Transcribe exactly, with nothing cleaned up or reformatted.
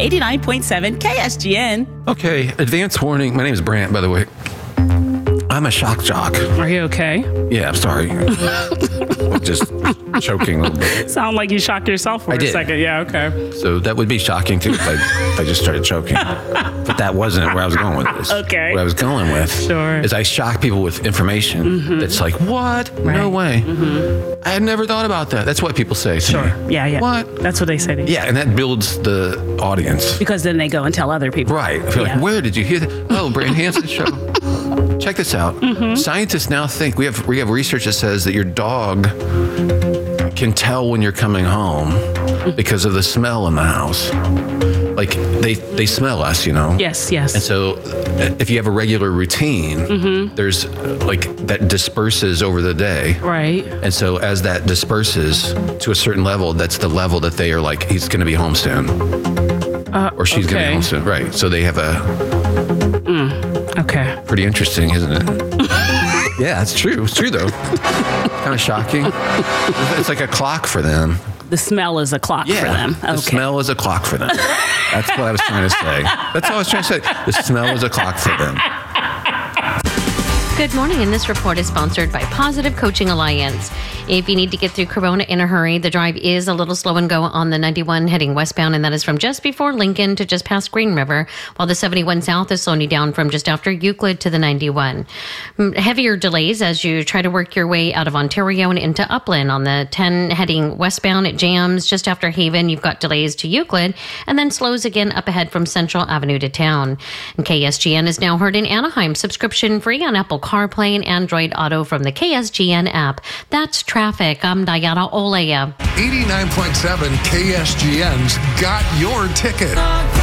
eighty-nine point seven K S G N. Okay, advance warning. My name is Brant, by the way. I'm a shock jock. Are you okay? Yeah, I'm sorry. Just choking a little bit. Sound like you shocked yourself for I a did. second. Yeah, okay. So that would be shocking too if I, if I just started choking. But that wasn't where I was going with this. Okay. What I was going with Sure. is I shock people with information Mm-hmm. that's like, what? No Right. way. Mm-hmm. I had never thought about that. That's what people say. to Sure. me. Yeah, yeah. What? That's what they say to you. Yeah, and that builds the audience. Because then they go and tell other people. Right. I feel Yeah. like, where did you hear that? Oh, Brant Hansen show. Check this out. Mm-hmm. Scientists now think we have we have research that says that your dog can tell when you're coming home because of the smell in the house. Like they they smell us, you know. Yes, yes. And so, uh, if you have a regular routine, Mm-hmm. there's uh, like that disperses over the day. Right. And so, as that disperses to a certain level, that's the level that they are like, he's going to be home soon, Uh, or she's going to okay. be home soon. Right. So they have a Okay. pretty interesting, isn't it? Yeah, it's true. It's true though. Kind of shocking. It's like a clock for them. The smell is a clock Yeah, for them. the Okay. smell is a clock for them. That's what I was trying to say. That's all I was trying to say. The smell is a clock for them. Good morning, and this report is sponsored by Positive Coaching Alliance. If you need to get through Corona in a hurry, the drive is a little slow and go on the ninety-one heading westbound, and that is from just before Lincoln to just past Green River, while the seventy-one south is slowing you down from just after Euclid to the ninety-one. Mm, Heavier delays as you try to work your way out of Ontario and into Upland. On the ten heading westbound, it jams just after Haven. You've got delays to Euclid, and then slows again up ahead from Central Avenue to town. And K S G N is now heard in Anaheim, subscription free on Apple CarPlay and Android Auto from the K S G N app. That's traffic. I'm Diana Olea. eighty-nine point seven K S G N's got your ticket.